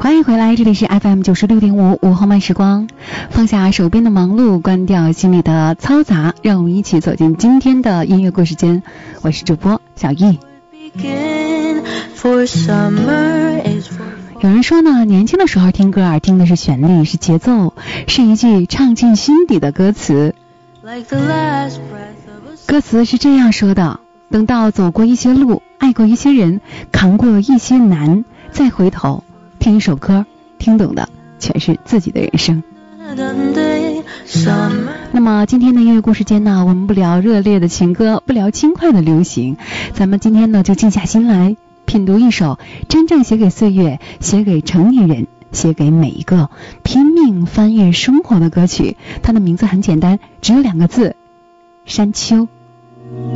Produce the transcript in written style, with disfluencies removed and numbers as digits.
欢迎回来，这里是 FM 96.5午后慢时光。放下手边的忙碌，关掉心里的嘈杂，让我们一起走进今天的音乐故事间。我是主播小易。有人说呢，年轻的时候听歌耳听的是旋律，是节奏，是一句唱进心底的歌词。歌词是这样说的：等到走过一些路，爱过一些人，扛过一些难，再回头听一首歌，听懂的全是自己的人生。那么今天的音乐故事间呢，我们不聊热烈的情歌，不聊轻快的流行，咱们今天呢就静下心来品读一首真正写给岁月，写给成年人，写给每一个拼命翻越生活的歌曲。它的名字很简单，只有2个字：山丘。